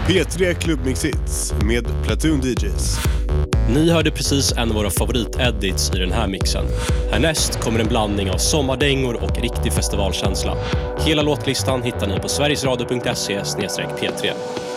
P3 Klubbmix-hits med Platoon DJs. Ni hörde precis en av våra favorit-edits i den här mixen. Härnäst kommer en blandning av sommardängor och riktig festivalkänsla. Hela låtlistan hittar ni på sverigesradio.se/P3.